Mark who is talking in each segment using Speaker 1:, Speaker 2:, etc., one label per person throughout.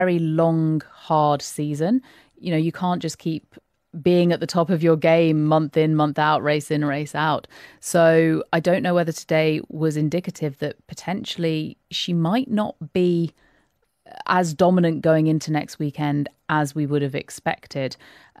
Speaker 1: very long, hard season. You know, you can't just keep being at the top of your game month in, month out, race in, race out. So I don't know whether today was indicative that potentially she might not be as dominant going into next weekend as we would have expected.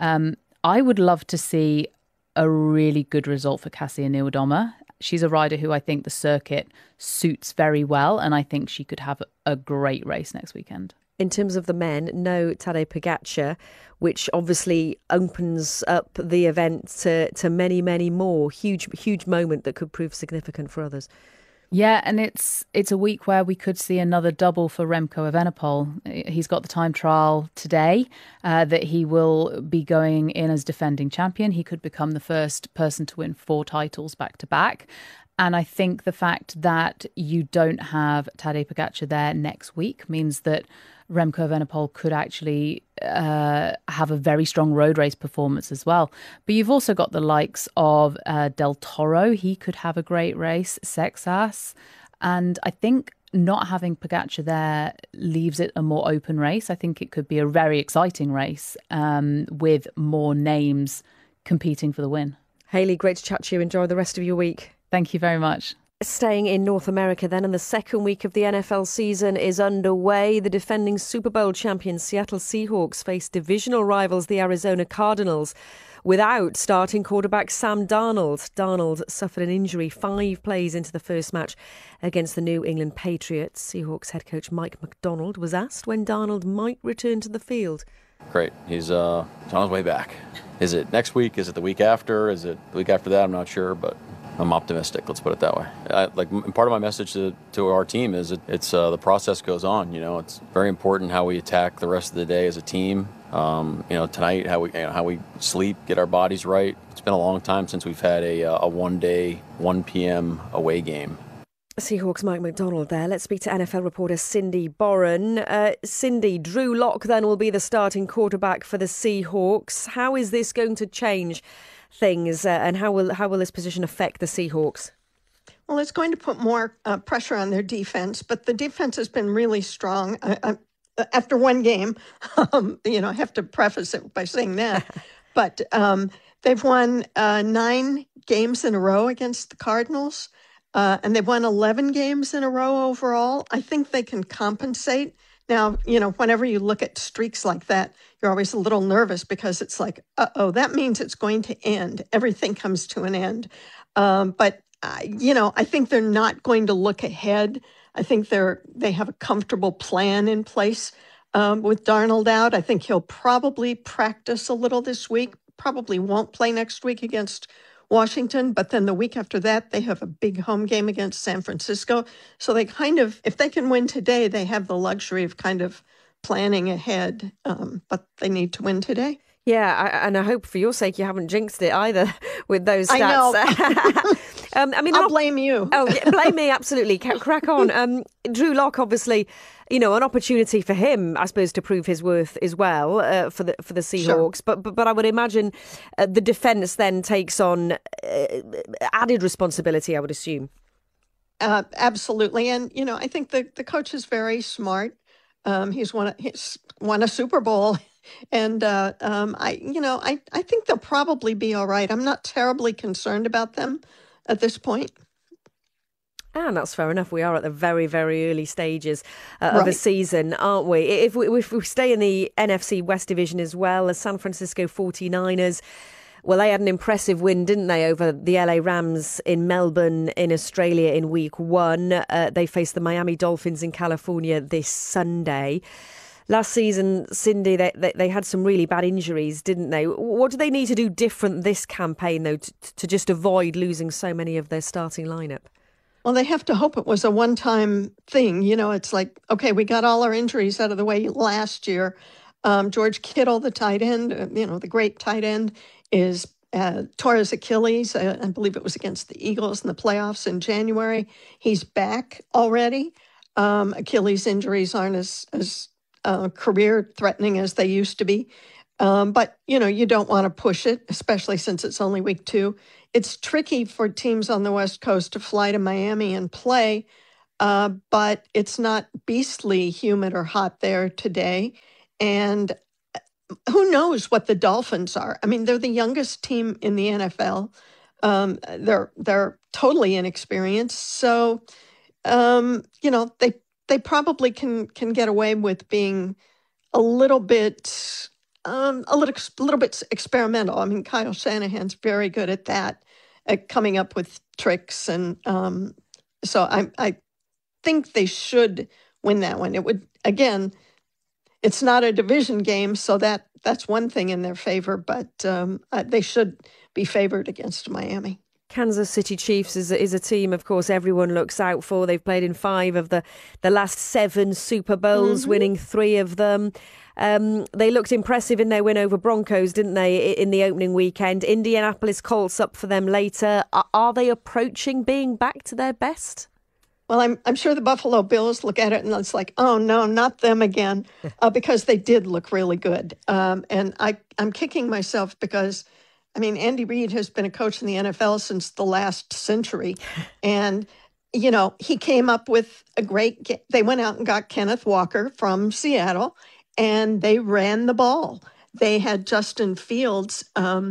Speaker 1: I would love to see a really good result for Cassia Niewiadoma. She's a rider who I think the circuit suits very well, and I think she could have a great race next weekend.
Speaker 2: In terms of the men, no Tadej Pogacar, which obviously opens up the event to many, many more. Huge moment that could prove significant for others.
Speaker 1: Yeah, and it's a week where we could see another double for Remco Evenepoel. He's got the time trial today that he will be going in as defending champion. He could become the first person to win 4 titles back to back. And I think the fact that you don't have Tadej Pogacar there next week means that Remco Evenepoel could actually have a very strong road race performance as well. But you've also got the likes of Del Toro. He could have a great race, Sexas. And I think not having Pogacar there leaves it a more open race. I think it could be a very exciting race with more names competing for the win.
Speaker 2: Hayley, great to chat to you. Enjoy the rest of your week.
Speaker 1: Thank you very much.
Speaker 2: Staying in North America then, and the second week of the NFL season is underway. The defending Super Bowl champions Seattle Seahawks face divisional rivals the Arizona Cardinals without starting quarterback Sam Darnold. Darnold suffered an injury 5 plays into the first match against the New England Patriots. Seahawks head coach Mike Macdonald was asked when Darnold might return to the field.
Speaker 3: Great. He's on his way back. Is it next week? Is it the week after? Is it the week after that? I'm not sure, but I'm optimistic. Let's put it that way. Part of my message to our team is it's the process goes on. You know, it's very important how we attack the rest of the day as a team. Tonight how we sleep, get our bodies right. It's been a long time since we've had a 1 day, 1 p.m. away game.
Speaker 2: Seahawks Mike Macdonald there. Let's speak to NFL reporter Cindy Boren. Cindy, Drew Lock then will be the starting quarterback for the Seahawks. How is this going to change things and how will this position affect the Seahawks?
Speaker 4: Well, it's going to put more pressure on their defense, but the defense has been really strong. After one game, I have to preface it by saying that, but they've won 9 games in a row against the Cardinals, and they've won 11 games in a row overall. I think they can compensate. Now, whenever you look at streaks like that, you're always a little nervous because it's like, that means it's going to end. Everything comes to an end. But I think they're not going to look ahead. I think they have a comfortable plan in place with Darnold out. I think he'll probably practice a little this week, probably won't play next week against Washington, but then the week after that, they have a big home game against San Francisco. So they if they can win today, they have the luxury of kind of planning ahead, but they need to win today.
Speaker 2: Yeah, and I hope for your sake you haven't jinxed it either with those stats.
Speaker 4: I know. I'll blame you.
Speaker 2: Oh, yeah, blame me, absolutely. Crack on. Drew Lock, obviously, an opportunity for him, I suppose, to prove his worth as well for the Seahawks. Sure. But I would imagine the defence then takes on added responsibility, I would assume.
Speaker 4: Absolutely. And, I think the coach is very smart. He's won a Super Bowl. And I think they'll probably be all right. I'm not terribly concerned about them at this point.
Speaker 2: And that's fair enough. We are at the very, very early stages of the season, aren't we? If we stay in the NFC West Division as well, the San Francisco 49ers, well, they had an impressive win, didn't they, over the LA Rams in Melbourne in Australia in week 1. They faced the Miami Dolphins in California this Sunday. Last season, Cindy, they had some really bad injuries, didn't they? What do they need to do different this campaign, though, to just avoid losing so many of their starting lineup?
Speaker 4: Well, they have to hope it was a one-time thing. It's like, okay, we got all our injuries out of the way last year. George Kittle, the tight end, the great tight end, is tore his Achilles. I believe it was against the Eagles in the playoffs in January. He's back already. Achilles injuries aren't as career-threatening as they used to be. But, you don't want to push it, especially since it's only week 2. It's tricky for teams on the West Coast to fly to Miami and play but it's not beastly humid or hot there today. And who knows what the Dolphins are? I mean, they're the youngest team in the NFL. They're totally inexperienced. So, they probably can get away with being a little bit little bit experimental. I mean, Kyle Shanahan's very good at that, at coming up with tricks, and so I think they should win that one. It would, again, it's not a division game, so that's one thing in their favor, but they should be favored against Miami.
Speaker 2: Kansas City Chiefs is a team, of course, everyone looks out for. They've played in 5 of the last 7 Super Bowls, winning 3 of them. They looked impressive in their win over Broncos, didn't they, in the opening weekend? Indianapolis Colts up for them later. Are they approaching being back to their best?
Speaker 4: Well, I'm sure the Buffalo Bills look at it and it's like, oh, no, not them again, because they did look really good. And I'm kicking myself because, I mean, Andy Reid has been a coach in the NFL since the last century. And, he came up with they went out and got Kenneth Walker from Seattle, and they ran the ball. They had Justin Fields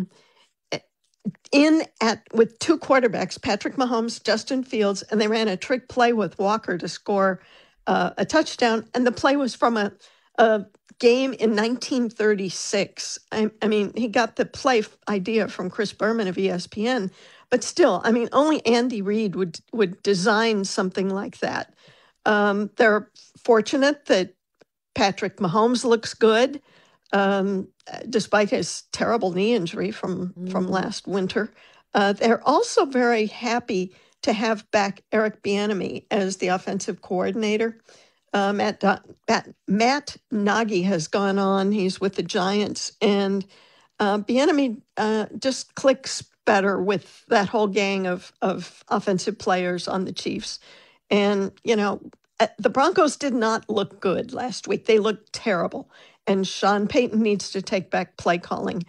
Speaker 4: with 2 quarterbacks, Patrick Mahomes, Justin Fields, and they ran a trick play with Walker to score a touchdown. And the play was from a game in 1936. I mean, he got the play idea from Chris Berman of ESPN, but still, I mean, only Andy Reid would design something like that. They're fortunate that Patrick Mahomes looks good, despite his terrible knee injury from last winter. They're also very happy to have back Eric Bieniemy as the offensive coordinator. Matt Nagy has gone on. He's with the Giants, and Bieniemy just clicks better with that whole gang of offensive players on the Chiefs. And, the Broncos did not look good last week. They looked terrible. And Sean Payton needs to take back play calling.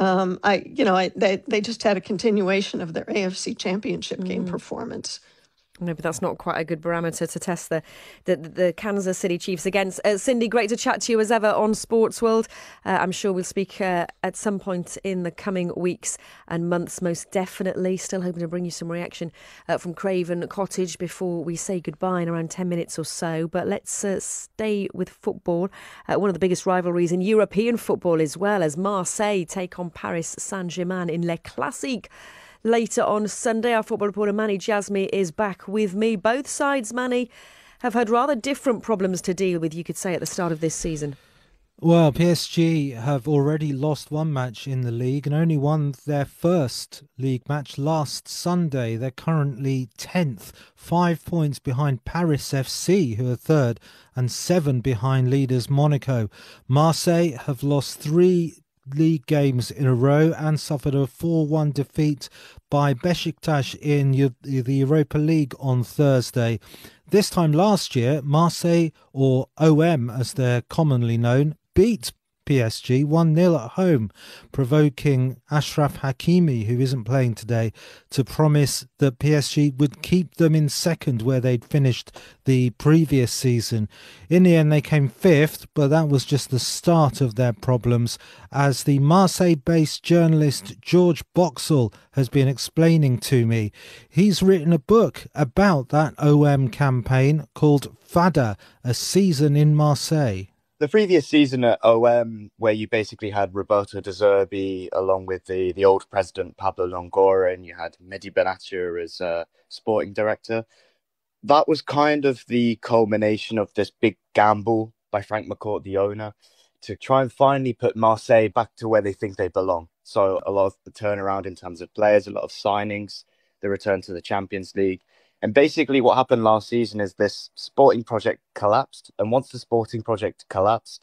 Speaker 4: They just had a continuation of their AFC Championship game performance.
Speaker 2: No, but that's not quite a good barometer to test the Kansas City Chiefs against. Cindy, great to chat to you as ever on Sports World. I'm sure we'll speak at some point in the coming weeks and months, most definitely. Still hoping to bring you some reaction from Craven Cottage before we say goodbye in around 10 minutes or so. But let's stay with football. One of the biggest rivalries in European football, as well, as Marseille take on Paris Saint-Germain in Le Classique. Later on Sunday, our football reporter Manny Jasmi is back with me. Both sides, Manny, have had rather different problems to deal with, you could say, at the start of this season.
Speaker 5: Well, PSG have already lost 1 match in the league and only won their first league match last Sunday. They're currently 10th, 5 points behind Paris FC, who are 3rd, and 7 behind leaders Monaco. Marseille have lost 3 league games in a row and suffered a 4-1 defeat by Besiktas in the Europa League on Thursday. This time last year, Marseille, or OM as they're commonly known, beat PSG 1-0 at home, provoking Achraf Hakimi, who isn't playing today, to promise that PSG would keep them in second where they'd finished the previous season. In the end, they came 5th, but that was just the start of their problems, as the Marseille-based journalist George Boxall has been explaining to me. He's written a book about that OM campaign called Fada, A Season in Marseille.
Speaker 6: The previous season at OM, where you basically had Roberto De Zerbi along with the old president Pablo Longoria, and you had Mehdi Benatia as sporting director, that was kind of the culmination of this big gamble by Frank McCourt, the owner, to try and finally put Marseille back to where they think they belong. So a lot of the turnaround in terms of players, a lot of signings, the return to the Champions League. And basically what happened last season is this sporting project collapsed. And once the sporting project collapsed,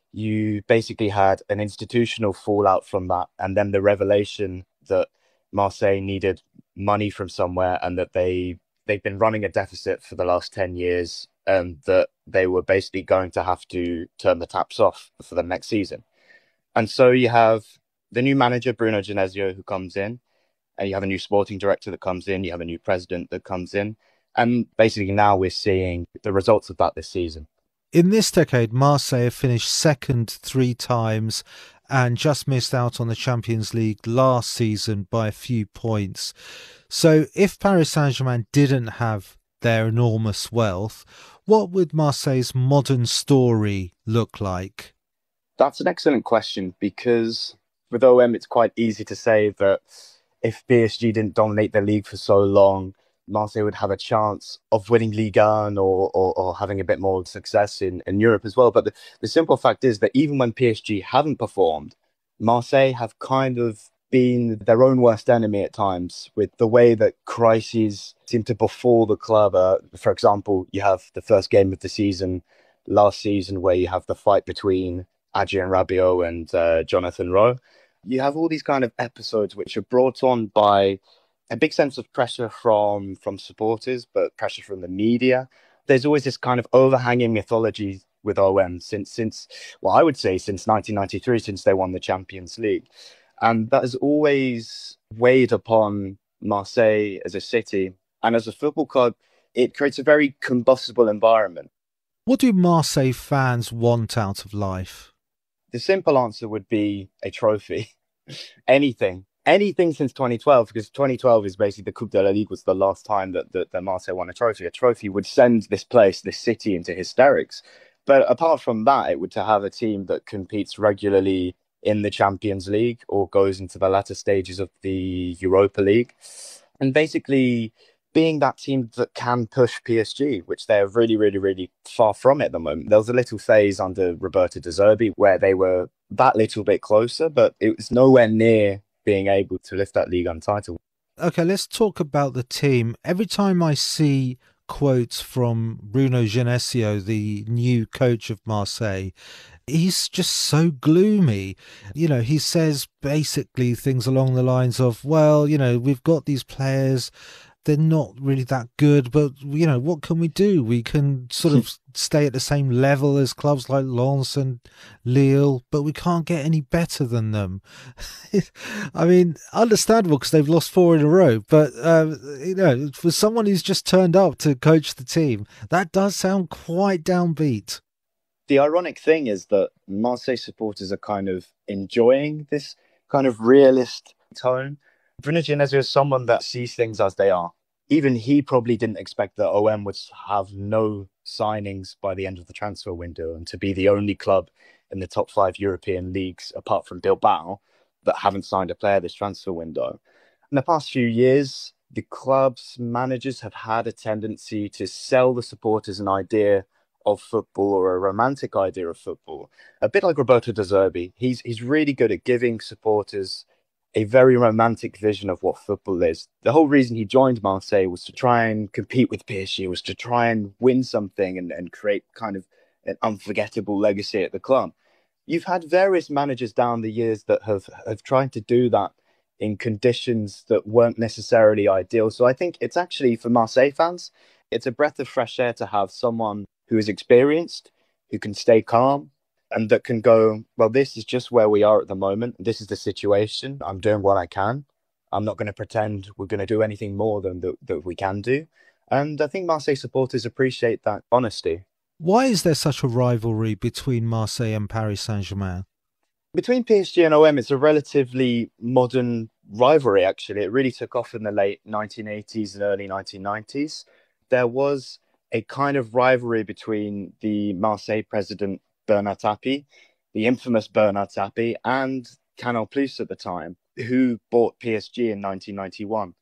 Speaker 6: you basically had an institutional fallout from that. And then the revelation that Marseille needed money from somewhere and that they've been running a deficit for the last 10 years and that they were basically going to have to turn the taps off for the next season. And so you have the new manager, Bruno Genesio, who comes in. And you have a new sporting director that comes in, you have a new president that comes in, And basically now we're seeing the results of that this season.
Speaker 5: In this decade, Marseille finished second 3 times and just missed out on the Champions League last season by a few points. So if Paris Saint-Germain didn't have their enormous wealth, what would Marseille's modern story look like?
Speaker 6: That's an excellent question, because with OM, it's quite easy to say that if PSG didn't dominate the league for so long, Marseille would have a chance of winning Ligue 1 or having a bit more success in Europe as well. But the simple fact is that even when PSG haven't performed, Marseille have kind of been their own worst enemy at times with the way that crises seem to befall the club. For example, you have the first game of the season last season where you have the fight between Adrien Rabiot and Jonathan Rowe. You have all these kind of episodes which are brought on by a big sense of pressure from supporters, but pressure from the media. There's always this kind of overhanging mythology with OM since I would say since 1993, since they won the Champions League. And that has always weighed upon Marseille as a city. And as a football club, it creates a very combustible environment.
Speaker 5: What do Marseille fans want out of life?
Speaker 6: The simple answer would be a trophy. Anything since 2012, because 2012 is basically the Coupe de la Ligue was the last time that Marseille won a trophy. A trophy would send this city into hysterics. But apart from that, it would to have a team that competes regularly in the Champions League or goes into the latter stages of the Europa League. And basically being that team that can push PSG, which they're really, really, really far from at the moment. There was a little phase under Roberto De Zerbi where they were that little bit closer, but it was nowhere near being able to lift that Ligue 1 title.
Speaker 5: Okay, let's talk about the team. Every time I see quotes from Bruno Genesio, the new coach of Marseille, he's just so gloomy. You know, he says basically things along the lines of, well, you know, we've got these players, they're not really that good, but, you know, what can we do? We can sort of stay at the same level as clubs like Lens and Lille, but we can't get any better than them. I mean, understandable because they've lost 4 in a row, but, you know, for someone who's just turned up to coach the team, that does sound quite downbeat.
Speaker 6: The ironic thing is that Marseille supporters are kind of enjoying this kind of realist tone. Bruno Genesio is someone that sees things as they are. Even he probably didn't expect that OM would have no signings by the end of the transfer window and to be the only club in the top 5 European leagues, apart from Bilbao, that haven't signed a player this transfer window. In the past few years, the club's managers have had a tendency to sell the supporters an idea of football or a romantic idea of football. A bit like Roberto De Zerbi. He's really good at giving supporters a very romantic vision of what football is. The whole reason he joined Marseille was to try and compete with PSG, was to try and win something and create kind of an unforgettable legacy at the club. You've had various managers down the years that have tried to do that in conditions that weren't necessarily ideal. So I think it's actually, for Marseille fans, it's a breath of fresh air to have someone who is experienced, who can stay calm, and that can go, well, this is just where we are at the moment. This is the situation. I'm doing what I can. I'm not going to pretend we're going to do anything more than that we can do. And I think Marseille supporters appreciate that honesty.
Speaker 5: Why is there such a rivalry between Marseille and Paris Saint-Germain?
Speaker 6: Between PSG and OM, it's a relatively modern rivalry, actually. It really took off in the late 1980s and early 1990s. There was a kind of rivalry between the Marseille president, Bernard Tapie, the infamous Bernard Tapie, and Canal Plus at the time, who bought PSG in 1991.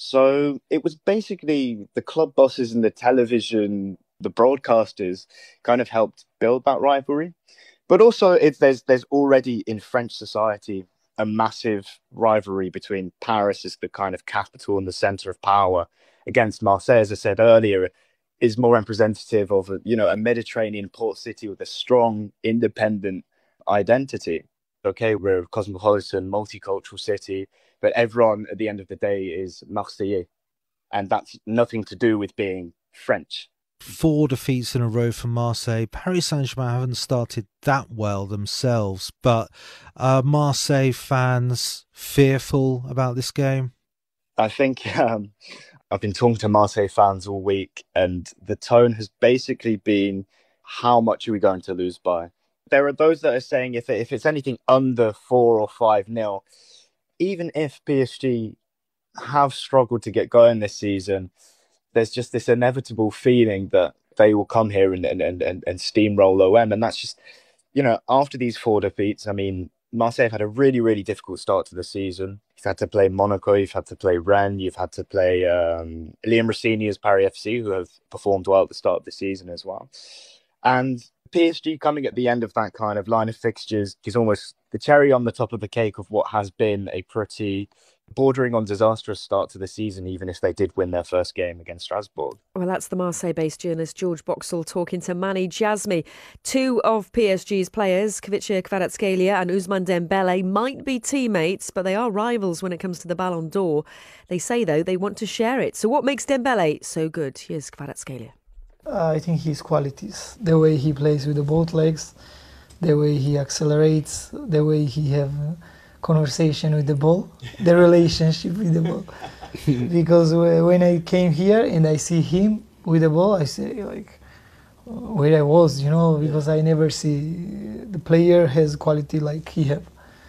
Speaker 6: So it was basically the club bosses and the television, the broadcasters kind of helped build that rivalry. But also there's already in French society a massive rivalry between Paris as the kind of capital and the center of power against Marseille, as I said earlier, is more representative of a Mediterranean port city with a strong, independent identity. Okay, we're a cosmopolitan, multicultural city, but everyone at the end of the day is Marseillais. And that's nothing to do with being French.
Speaker 5: 4 defeats in a row for Marseille. Paris Saint-Germain haven't started that well themselves, but are Marseille fans fearful about this game?
Speaker 6: I think I've been talking to Marseille fans all week, and the tone has basically been, how much are we going to lose by? There are those that are saying if it's anything under 4 or 5-0, even if PSG have struggled to get going this season, there's just this inevitable feeling that they will come here and steamroll OM. And that's just, after these 4 defeats, I mean, Marseille have had a really, really difficult start to the season. You've had to play Monaco, you've had to play Rennes, you've had to play Liam Rossini's Paris FC, who have performed well at the start of the season as well. And PSG coming at the end of that kind of line of fixtures is almost the cherry on the top of the cake of what has been a pretty bordering on disastrous start to the season, even if they did win their first game against Strasbourg.
Speaker 2: Well, that's the Marseille-based journalist George Boxall talking to Mani Djazmi. 2 of PSG's players, Kvicha Kvaratskhelia and Ousmane Dembele, might be teammates, but they are rivals when it comes to the Ballon d'Or. They say, though, they want to share it. So what makes Dembele so good? Here's Kvaratskhelia.
Speaker 7: I think his qualities, the way he plays with the both legs, the way he accelerates, the way he have conversation with the ball, the relationship with the ball. Because when I came here and I see him with the ball, I say like where I was, because I never see the player has quality like he have.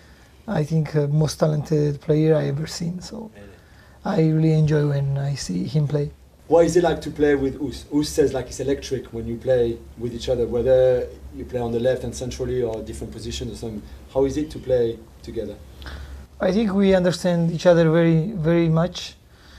Speaker 7: I think most talented player I ever seen. So I really enjoy when I see him play.
Speaker 8: What is it like to play with Ous? Ous says like it's electric when you play with each other, whether you play on the left and centrally or different positions or something. How is it to play together?
Speaker 7: I think we understand each other very, very much.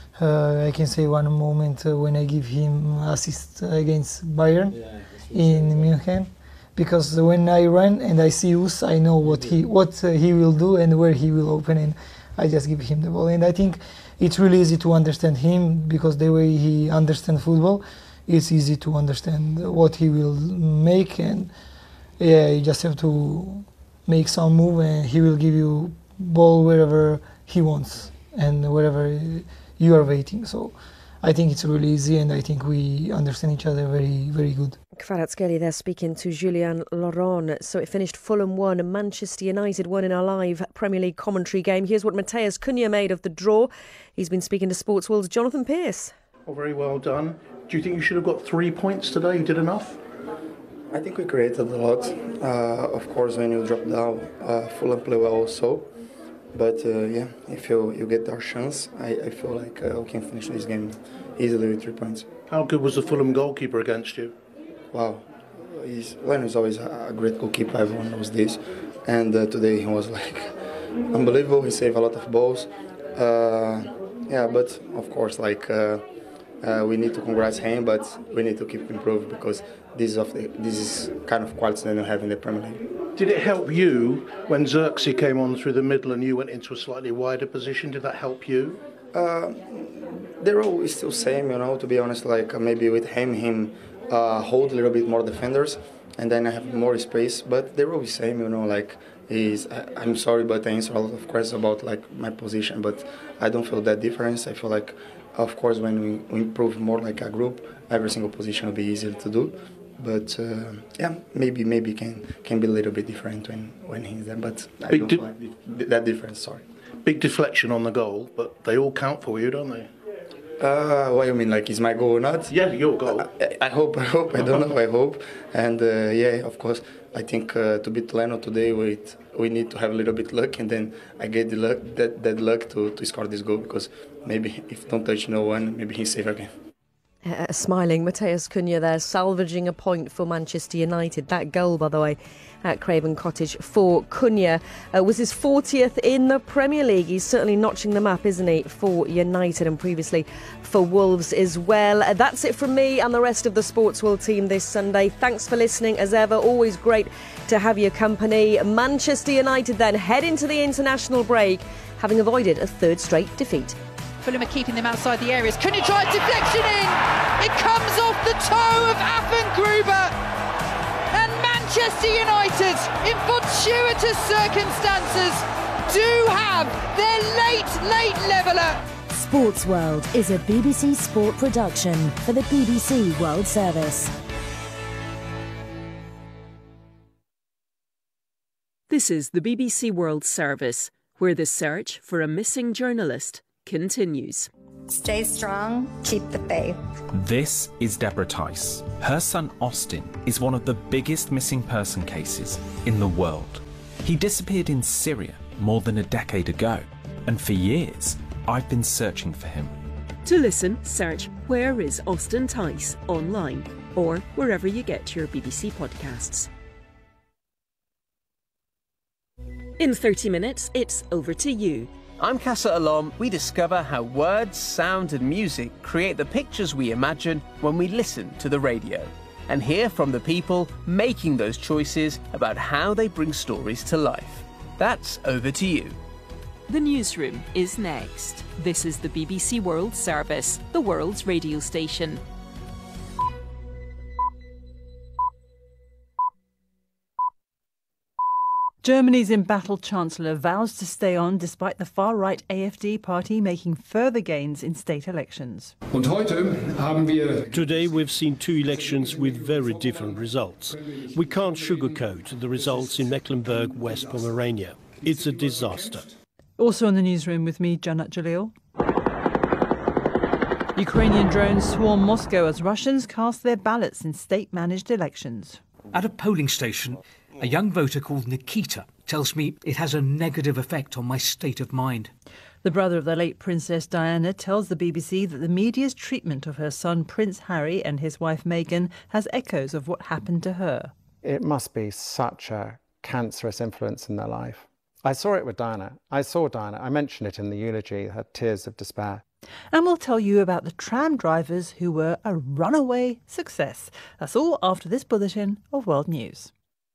Speaker 7: I can say one moment when I give him assist against Bayern in Munich, because when I run and I see Ous, I know what he will do and where he will open, and I just give him the ball. And I think it's really easy to understand him because the way he understands football, it's easy to understand what he will make, and you just have to make some move and he will give you ball wherever he wants and wherever you are waiting. So I think it's really easy, and I think we understand each other very, very good.
Speaker 2: Kvaratskhelia there speaking to Julien Laurent. So it finished Fulham 1 and Manchester United 1 in our live Premier League commentary game. Here's what Matheus Cunha made of the draw. He's been speaking to Sports World's Jonathan Pearce.
Speaker 9: Well, very well done. Do you think you should have got 3 points today? You did enough?
Speaker 10: I think we created a lot. Of course, when you drop down, Fulham play well also. But if you get our chance, I feel like we can finish this game easily with 3 points.
Speaker 9: How good was the Fulham goalkeeper against you?
Speaker 10: Wow, Leno is always a great goalkeeper, everyone knows this. And today he was like unbelievable, he saved a lot of balls. But of course, we need to congratulate him, but we need to keep improving because this is kind of quality that we have in the Premier League.
Speaker 9: Did it help you when Xerxes came on through the middle and you went into a slightly wider position? Did that help you?
Speaker 10: The role is still same, to be honest. Maybe with him hold a little bit more defenders, and then I have more space. But the role is same, I'm sorry, but I answer a lot of questions about my position, but I don't feel that difference. I feel like, of course, when we improve more like a group, every single position will be easier to do. But maybe can be a little bit different when he's there. But I don't like that difference. Sorry.
Speaker 9: Big deflection on the goal, but they all count for you, don't they?
Speaker 10: What do you mean? Is my goal or not?
Speaker 9: Yeah, your goal.
Speaker 10: I hope. I don't know. I hope. And of course, I think to beat Leno today, we need to have a little bit luck, and then I get the luck, that luck to score this goal, because maybe if don't touch no one, maybe he's safe again.
Speaker 2: Smiling Matheus Cunha there, salvaging a point for Manchester United. That goal, by the way, at Craven Cottage for Cunha was his 40th in the Premier League. He's certainly notching them up, isn't he, for United and previously for Wolves as well. That's it from me and the rest of the Sports World team this Sunday. Thanks for listening as ever. Always great to have your company. Manchester United then head into the international break, having avoided a third straight defeat.
Speaker 11: Fulham are keeping them outside the areas. Cunha tried deflection in. It comes off the toe of Affengruber. And Manchester United, in fortuitous circumstances, do have their late leveller.
Speaker 12: Sports World is a BBC Sport production for the BBC World Service.
Speaker 13: This is the BBC World Service, where the search for a missing journalist continues. Stay strong, keep the faith.
Speaker 14: This is Deborah Tice. Her son Austin is one of the biggest missing person cases in the world. He disappeared in Syria more than a decade ago, and for years I've been searching for him.
Speaker 15: To listen, search Where is Austin Tice online or wherever you get your BBC podcasts. In 30 minutes, it's over to you.
Speaker 16: I'm Casa Alom. We discover how words, sound and music create the pictures we imagine when we listen to the radio, and hear from the people making those choices about how they bring stories to life. That's over to you.
Speaker 15: The newsroom is next. This is the BBC World Service, the world's radio station.
Speaker 17: Germany's embattled Chancellor vows to stay on despite the far-right AfD party making further gains in state elections.
Speaker 18: Today we've seen two elections with very different results. We can't sugarcoat the results in Mecklenburg, West Pomerania. It's a disaster.
Speaker 17: Also in the newsroom with me, Janat Jalil. Ukrainian drones swarm Moscow as Russians cast their ballots in state-managed elections.
Speaker 19: At a polling station, a young voter called Nikita tells me it has a negative effect on my state of mind.
Speaker 17: The brother of the late Princess Diana tells the BBC that the media's treatment of her son Prince Harry and his wife Meghan has echoes of what happened to her.
Speaker 20: It must be such a cancerous influence in their life. I saw it with Diana. I saw Diana. I mentioned it in the eulogy, her tears of despair.
Speaker 17: And we'll tell you about the tram drivers who were a runaway success. That's all after this bulletin of World News.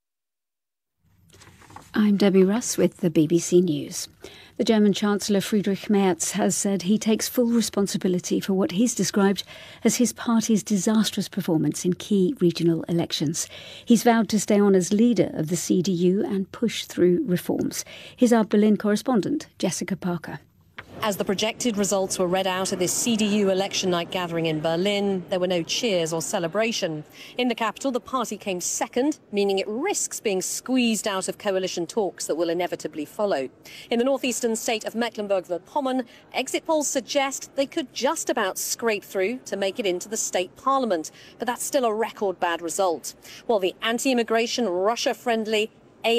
Speaker 21: I'm Debbie Russ with the BBC News. The German Chancellor Friedrich Merz has said he takes full responsibility for what he's described as his party's disastrous performance in key regional elections. He's vowed to stay on as leader of the CDU and push through reforms. Here's our Berlin correspondent, Jessica Parker.
Speaker 22: As the projected results were read out at this CDU election night gathering in Berlin, there were no cheers or celebration. In the capital, the party came second, meaning it risks being squeezed out of coalition talks that will inevitably follow. In the northeastern state of Mecklenburg-Vorpommern, exit polls suggest they could just about scrape through to make it into the state parliament, but that's still a record bad result. While the anti-immigration, Russia-friendly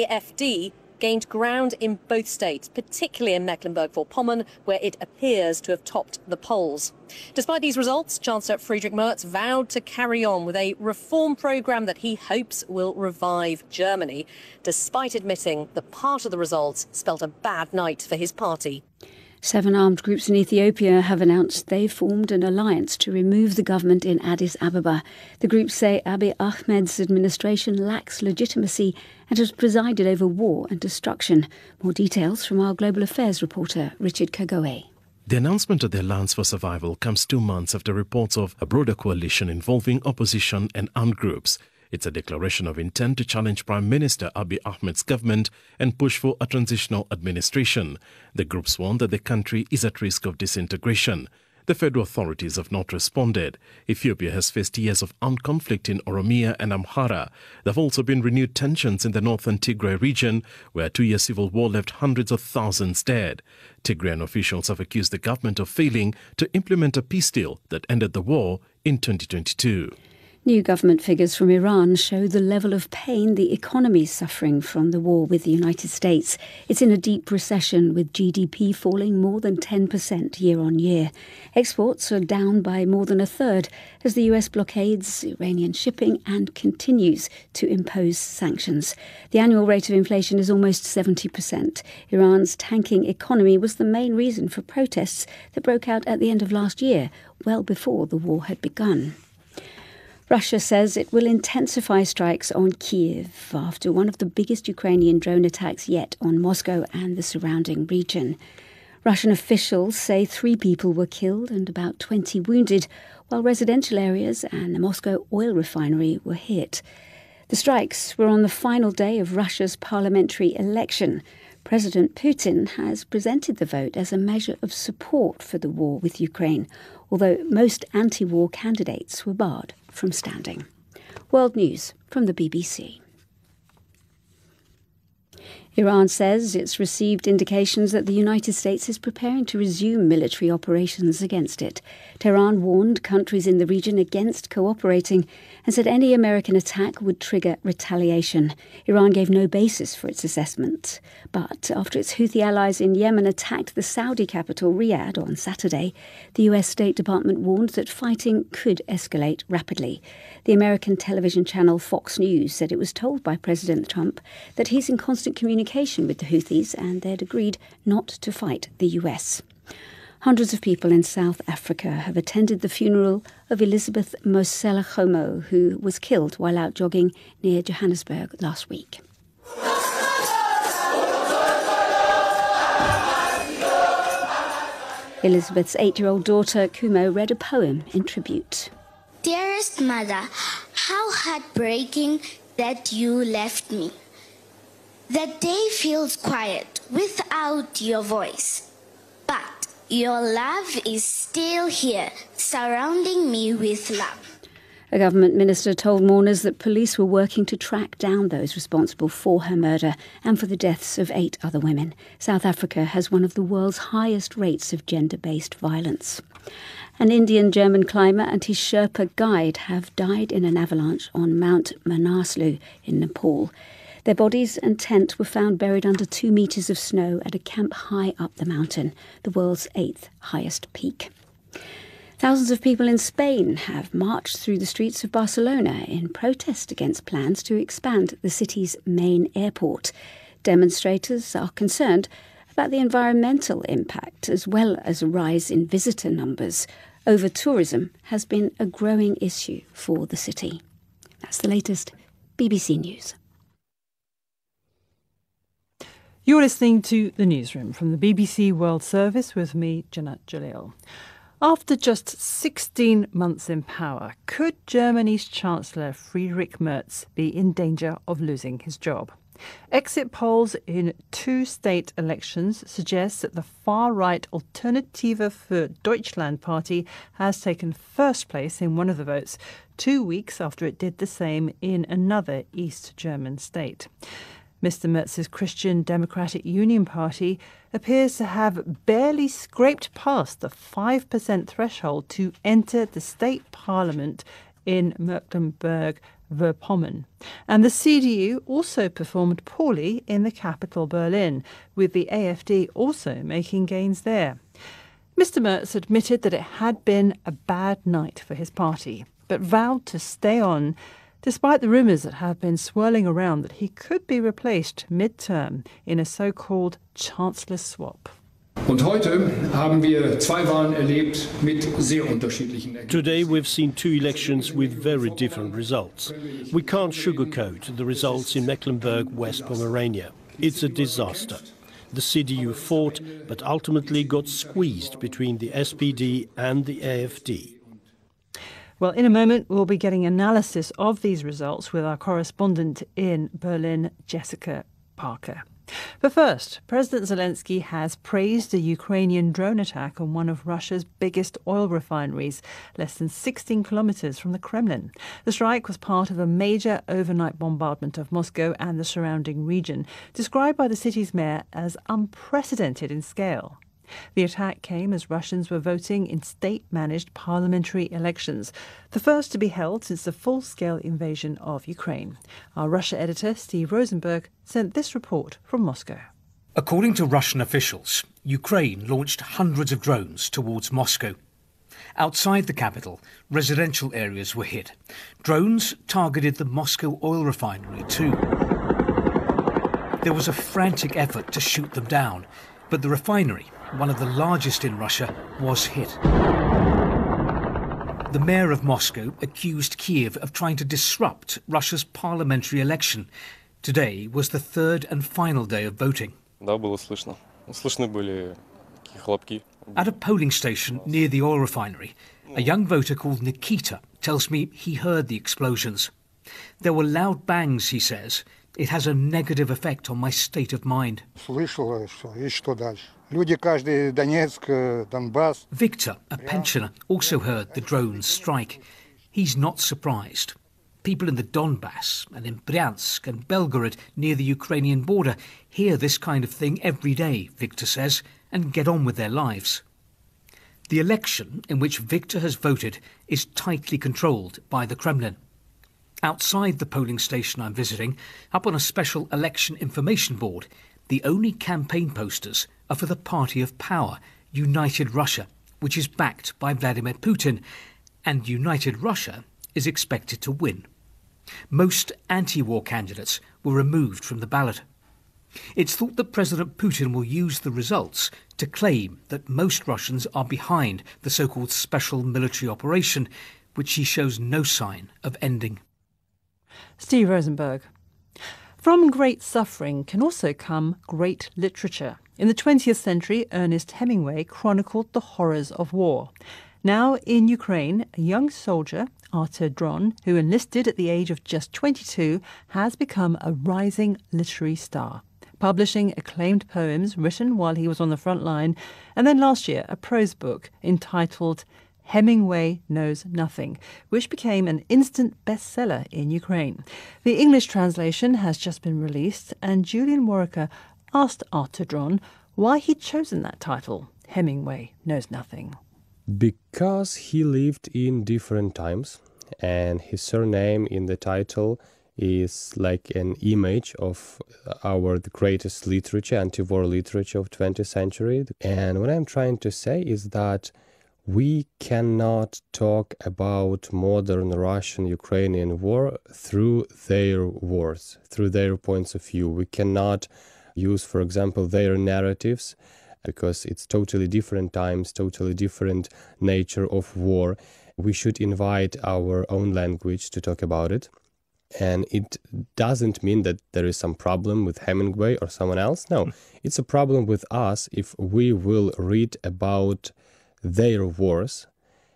Speaker 22: AfD gained ground in both states, particularly in Mecklenburg-Vorpommern, where it appears to have topped the polls. Despite these results, Chancellor Friedrich Merz vowed to carry on with a reform programme that he hopes will revive Germany, despite admitting the part of the results spelt a bad night for his party.
Speaker 21: 7 armed groups in Ethiopia have announced they've formed an alliance to remove the government in Addis Ababa. The groups say Abiy Ahmed's administration lacks legitimacy and has presided over war and destruction. More details from our Global Affairs reporter, Richard Kagoe.
Speaker 23: The announcement of the Alliance for Survival comes 2 months after reports of a broader coalition involving opposition and armed groups. It's a declaration of intent to challenge Prime Minister Abiy Ahmed's government and push for a transitional administration. The groups warn that the country is at risk of disintegration. The federal authorities have not responded. Ethiopia has faced years of armed conflict in Oromia and Amhara. There have also been renewed tensions in the northern Tigray region, where a 2-year civil war left hundreds of thousands dead. Tigrayan officials have accused the government of failing to implement a peace deal that ended the war in 2022.
Speaker 21: New government figures from Iran show the level of pain the economy is suffering from the war with the United States. It's in a deep recession, with GDP falling more than 10% year on year. Exports are down by more than a third as the US blockades Iranian shipping and continues to impose sanctions. The annual rate of inflation is almost 70%. Iran's tanking economy was the main reason for protests that broke out at the end of last year, well before the war had begun. Russia says it will intensify strikes on Kiev after one of the biggest Ukrainian drone attacks yet on Moscow and the surrounding region. Russian officials say 3 people were killed and about 20 wounded, while residential areas and the Moscow oil refinery were hit. The strikes were on the final day of Russia's parliamentary election. President Putin has presented the vote as a measure of support for the war with Ukraine, although most anti-war candidates were barred from standing. World News from the BBC. Iran says it's received indications that the United States is preparing to resume military operations against it. Tehran warned countries in the region against cooperating and said any American attack would trigger retaliation. Iran gave no basis for its assessment. But after its Houthi allies in Yemen attacked the Saudi capital Riyadh on Saturday, the US State Department warned that fighting could escalate rapidly. The American television channel Fox News said it was told by President Trump that he's in constant communication with the Houthis and they'd agreed not to fight the US. Hundreds of people in South Africa have attended the funeral of Elizabeth Mosela Khomo, who was killed while out jogging near Johannesburg last week. Elizabeth's 8-year-old daughter, Kumo, read a poem in tribute.
Speaker 1: Dearest mother, how heartbreaking that you left me. That day feels quiet without your voice, but your love is still here, surrounding me with love.
Speaker 21: A government minister told mourners that police were working to track down those responsible for her murder and for the deaths of 8 other women. South Africa has one of the world's highest rates of gender-based violence. An Indian-German climber and his Sherpa guide have died in an avalanche on Mount Manaslu in Nepal. Their bodies and tent were found buried under 2 metres of snow at a camp high up the mountain, the world's 8th highest peak. Thousands of people in Spain have marched through the streets of Barcelona in protest against plans to expand the city's main airport. Demonstrators are concerned about the environmental impact as well as a rise in visitor numbers. Over-tourism has been a growing issue for the city. That's the latest BBC News.
Speaker 17: You're listening to The Newsroom from the BBC World Service with me, Janat Jalil. After just 16 months in power, could Germany's Chancellor Friedrich Merz be in danger of losing his job? Exit polls in 2 state elections suggest that the far-right Alternative für Deutschland party has taken first place in one of the votes, 2 weeks after it did the same in another East German state. Mr. Merz's Christian Democratic Union Party appears to have barely scraped past the 5% threshold to enter the state parliament in Mecklenburg-Vorpommern. And the CDU also performed poorly in the capital Berlin, with the AfD also making gains there. Mr. Merz admitted that it had been a bad night for his party, but vowed to stay on despite the rumours that have been swirling around that he could be replaced mid-term in a so-called Chancellor swap.
Speaker 18: Today we've seen 2 elections with very different results. We can't sugarcoat the results in Mecklenburg-West Pomerania. It's a disaster. The CDU fought, but ultimately got squeezed between the SPD and the AfD.
Speaker 17: Well, in a moment, we'll be getting analysis of these results with our correspondent in Berlin, Jessica Parker. But first, President Zelensky has praised a Ukrainian drone attack on one of Russia's biggest oil refineries, less than 16 kilometres from the Kremlin. The strike was part of a major overnight bombardment of Moscow and the surrounding region, described by the city's mayor as unprecedented in scale. The attack came as Russians were voting in state-managed parliamentary elections, the first to be held since the full-scale invasion of Ukraine. Our Russia editor, Steve Rosenberg, sent this report from Moscow.
Speaker 19: According to Russian officials, Ukraine launched hundreds of drones towards Moscow. Outside the capital, residential areas were hit. Drones targeted the Moscow oil refinery too. There was a frantic effort to shoot them down, but the refinery, one of the largest in Russia, was hit. The mayor of Moscow accused Kiev of trying to disrupt Russia's parliamentary election. Today was the 3rd and final day of voting. At a polling station near the oil refinery, a young voter called Nikita tells me he heard the explosions. There were loud bangs, he says. It has a negative effect on my state of mind. Victor, a pensioner, also heard the drones strike. He's not surprised. People in the Donbass and in Bryansk and Belgorod near the Ukrainian border hear this kind of thing every day, Viktor says, and get on with their lives. The election in which Viktor has voted is tightly controlled by the Kremlin. Outside the polling station I'm visiting, up on a special election information board, the only campaign posters are for the party of power, United Russia, which is backed by Vladimir Putin, and United Russia is expected to win. Most anti-war candidates were removed from the ballot. It's thought that President Putin will use the results to claim that most Russians are behind the so-called special military operation, which he shows no sign of ending.
Speaker 17: Steve Rosenberg. From great suffering can also come great literature. In the 20th century, Ernest Hemingway chronicled the horrors of war. Now, in Ukraine, a young soldier, Artur Dron, who enlisted at the age of just 22, has become a rising literary star, publishing acclaimed poems written while he was on the front line, and then last year a prose book entitled Hemingway Knows Nothing, which became an instant bestseller in Ukraine. The English translation has just been released, and Julian Warwicker asked Artur Dron why he'd chosen that title, Hemingway Knows Nothing.
Speaker 3: Because he lived in different times, and his surname in the title is like an image of the greatest literature, anti-war literature of 20th century. And what I'm trying to say is that we cannot talk about modern Russian-Ukrainian war through their words, through their points of view. We cannot use, for example, their narratives, because it's totally different times, totally different nature of war. We should invite our own language to talk about it. And it doesn't mean that there is some problem with Hemingway or someone else. No, it's a problem with us if we will read about their wars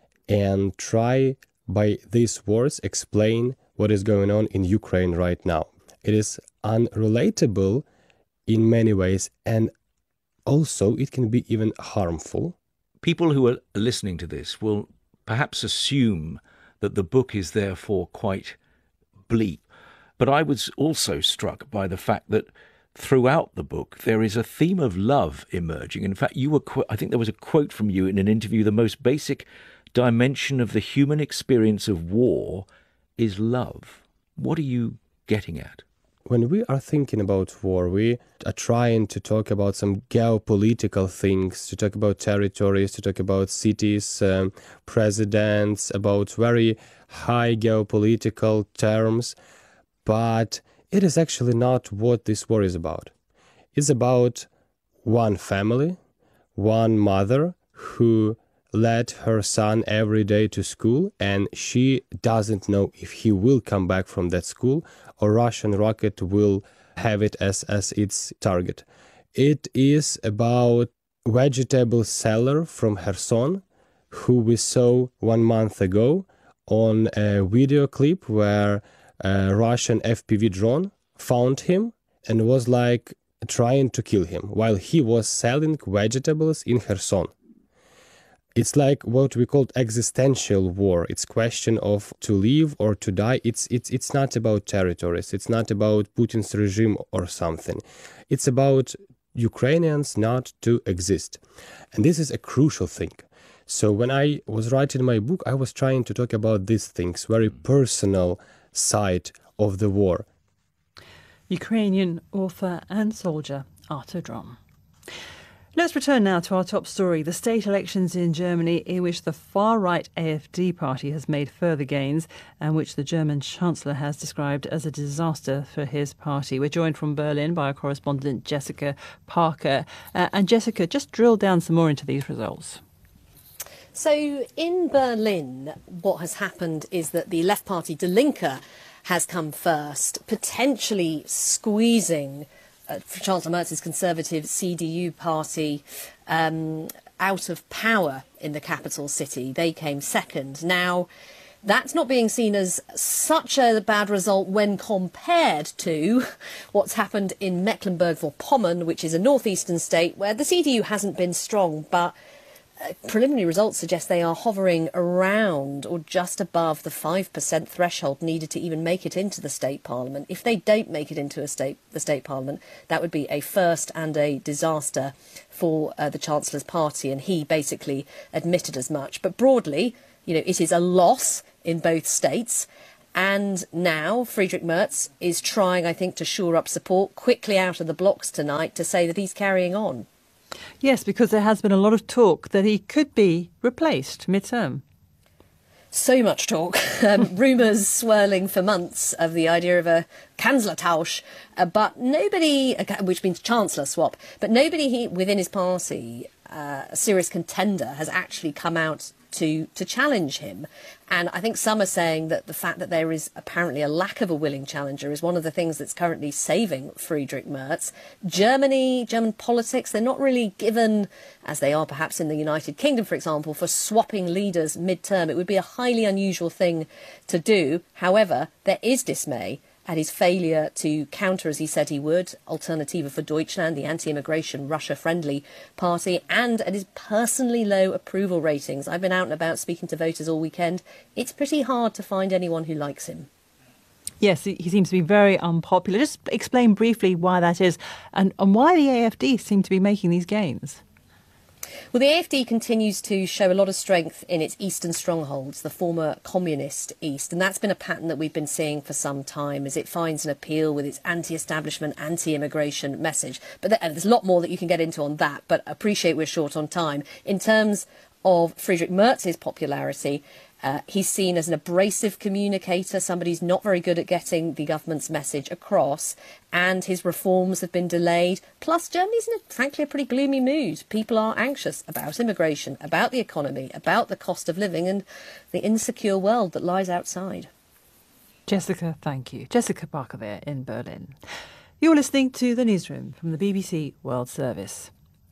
Speaker 3: and try by these words explain what is going on in Ukraine right now. It is unrelatable in many ways, and also it can be even harmful.
Speaker 4: People who are listening to this will perhaps assume that the book is therefore quite bleak. But I was also struck by the fact that throughout the book there is a theme of love emerging. In fact, I think there was a quote from you in an interview: the most basic dimension of the human experience of war is love. What are you getting at?
Speaker 3: When we are thinking about war, we are trying to talk about some geopolitical things, to talk about territories, to talk about cities, presidents, about very high geopolitical terms. But it is actually not what this war is about. It's about one family, one mother who led her son every day to school, and she doesn't know if he will come back from that school or Russian rocket will have it as its target. It is about vegetable seller from Kherson who we saw 1 month ago on a video clip where a Russian FPV drone found him and was like trying to kill him while he was selling vegetables in Kherson. It's like what we call existential war. It's question of to live or to die. It's not about territories. It's not about Putin's regime or something. It's about Ukrainians not to exist. And this is a crucial thing. So when I was writing my book, I was trying to talk about these things, very personal side of the war.
Speaker 17: Ukrainian author and soldier Artur Dron. Let's return now to our top story, the state elections in Germany, in which the far-right AfD party has made further gains and which the German Chancellor has described as a disaster for his party. We're joined from Berlin by our correspondent Jessica Parker. And Jessica, just drill down some more into these results.
Speaker 22: So in Berlin, what has happened is that the left party Die Linke has come first, potentially squeezing Chancellor Merz's Conservative CDU party out of power in the capital city. They came second. Now, that's not being seen as such a bad result when compared to what's happened in Mecklenburg-Vorpommern, which is a northeastern state where the CDU hasn't been strong, but preliminary results suggest they are hovering around or just above the 5% threshold needed to even make it into the state parliament. If they don't make it into the state parliament, that would be a first and a disaster for the Chancellor's party, and he basically admitted as much. But broadly, it is a loss in both states. And now Friedrich Merz is trying, I think, to shore up support quickly out of the blocks tonight to say that he's carrying on.
Speaker 17: Yes, because there has been a lot of talk that he could be replaced mid-term.
Speaker 22: So much talk. Rumours swirling for months of the idea of a Kanzlertausch, but nobody, which means Chancellor swap, but nobody within his party, a serious contender, has actually come out to challenge him. And I think some are saying that the fact that there is apparently a lack of a willing challenger is one of the things that's currently saving Friedrich Merz. German politics, they're not really given, as they are perhaps in the United Kingdom, for example, for swapping leaders mid-term. It would be a highly unusual thing to do. However, there is dismay at his failure to counter, as he said he would, Alternative for Deutschland, the anti-immigration, Russia-friendly party, and at his personally low approval ratings. I've been out and about speaking to voters all weekend. It's pretty hard to find anyone who likes him.
Speaker 17: Yes, he seems to be very unpopular. Just explain briefly why that is and why the AfD seem to be making these gains.
Speaker 22: Well, the AfD continues to show a lot of strength in its eastern strongholds, the former communist East, and that's been a pattern that we've been seeing for some time as it finds an appeal with its anti-establishment, anti-immigration message. But there's a lot more that you can get into on that, but appreciate we're short on time. In terms of Friedrich Merz's popularity, he's seen as an abrasive communicator, somebody who's not very good at getting the government's message across, and his reforms have been delayed. Plus, Germany's in, frankly, a pretty gloomy mood. People are anxious about immigration, about the economy, about the cost of living and the insecure world that lies outside.
Speaker 17: Jessica, thank you. Jessica Parker there in Berlin. You're listening to The Newsroom from the BBC World Service.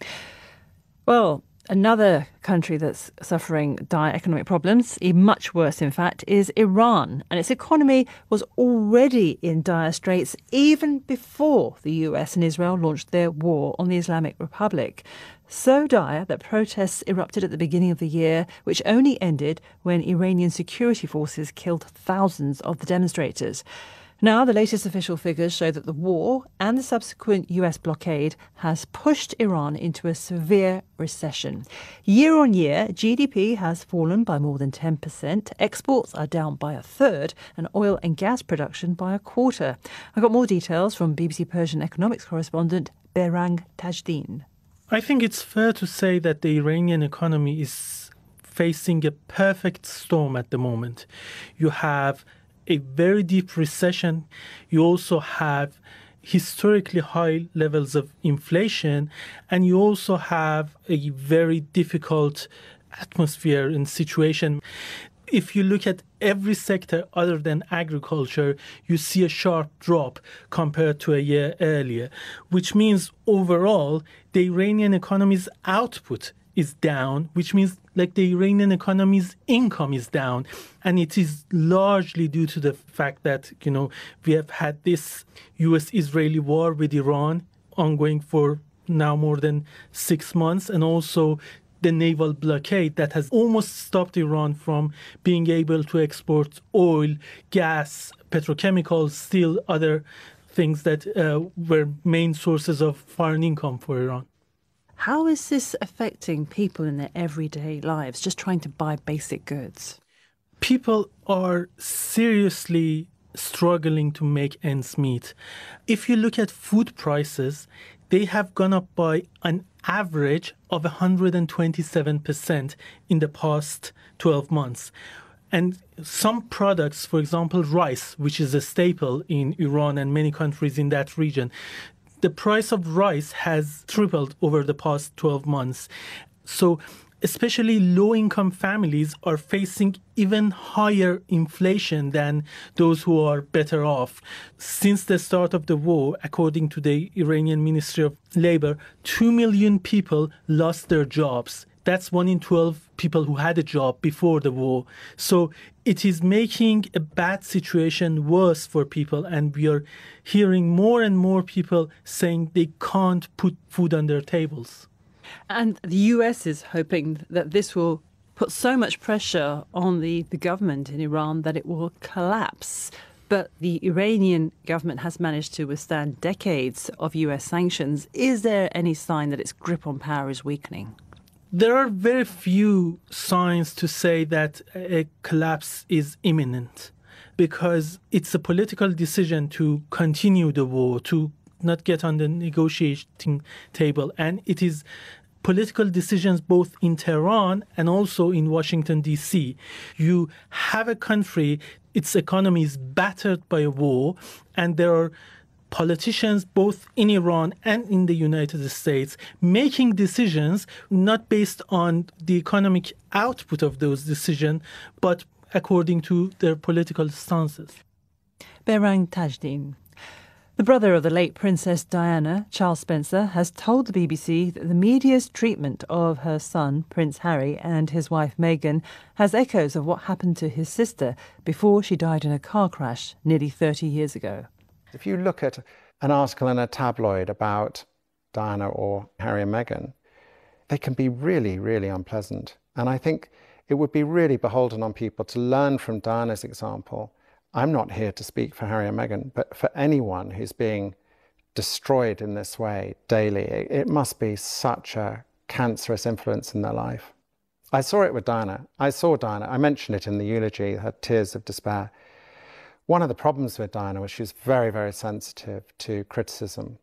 Speaker 17: Well, another country that's suffering dire economic problems, even much worse in fact, is Iran. And its economy was already in dire straits even before the US and Israel launched their war on the Islamic Republic. So dire that protests erupted at the beginning of the year, which only ended when Iranian security forces killed thousands of the demonstrators. Now, the latest official figures show that the war and the subsequent US blockade has pushed Iran into a severe recession. Year on year, GDP has fallen by more than 10%, exports are down by a third, and oil and gas production by a quarter. I got more details from BBC Persian economics correspondent Berang Tajdin.
Speaker 5: I think it's fair to say that the Iranian economy is facing a perfect storm at the moment. You have a very deep recession. You also have historically high levels of inflation, and you also have a very difficult atmosphere and situation. If you look at every sector other than agriculture, you see a sharp drop compared to a year earlier, which means overall the Iranian economy's output is down, which means the Iranian economy's income is down. And it is largely due to the fact that, we have had this US-Israeli war with Iran ongoing for now more than 6 months, and also the naval blockade that has almost stopped Iran from being able to export oil, gas, petrochemicals, steel, other things that were main sources of foreign income for Iran.
Speaker 17: How is this affecting people in their everyday lives, just trying to buy basic goods?
Speaker 5: People are seriously struggling to make ends meet. If you look at food prices, they have gone up by an average of 127% in the past 12 months. And some products, for example, rice, which is a staple in Iran and many countries in that region, the price of rice has tripled over the past 12 months. So especially low-income families are facing even higher inflation than those who are better off. Since the start of the war, according to the Iranian Ministry of Labor, 2 million people lost their jobs. That's 1 in 12 people who had a job before the war. So it is making a bad situation worse for people, and we are hearing more and more people saying they can't put food on their tables.
Speaker 17: And the US is hoping that this will put so much pressure on the government in Iran that it will collapse. But the Iranian government has managed to withstand decades of US sanctions. Is there any sign that its grip on power is weakening?
Speaker 5: There are very few signs to say that a collapse is imminent, because it's a political decision to continue the war, to not get on the negotiating table. And it is political decisions both in Tehran and also in Washington, D.C. You have a country, its economy is battered by a war, and there are politicians both in Iran and in the United States making decisions not based on the economic output of those decisions, but according to their political stances.
Speaker 17: Behrang Tajdin. The brother of the late Princess Diana, Charles Spencer, has told the BBC that the media's treatment of her son, Prince Harry, and his wife Meghan has echoes of what happened to his sister before she died in a car crash nearly 30 years ago.
Speaker 20: If you look at an article in a tabloid about Diana or Harry and Meghan, they can be really, really unpleasant. And I think it would be really beholden on people to learn from Diana's example. I'm not here to speak for Harry and Meghan, but for anyone who's being destroyed in this way daily, it must be such a cancerous influence in their life. I saw it with Diana. I mentioned it in the eulogy, her tears of despair. One of the problems with Diana was she was very, very sensitive to criticism.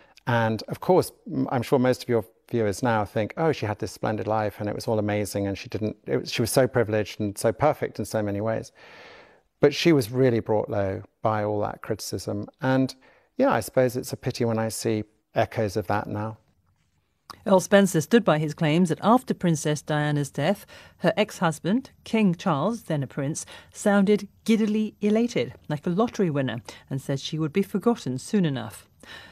Speaker 20: And of course, I'm sure most of your viewers now think, oh, she had this splendid life and it was all amazing and she was so privileged and so perfect in so many ways. But she was really brought low by all that criticism. And yeah, I suppose it's a pity when I see echoes of that now.
Speaker 17: Earl Spencer stood by his claims that after Princess Diana's death, her ex-husband, King Charles, then a prince, sounded giddily elated, like a lottery winner, and said she would be forgotten soon enough.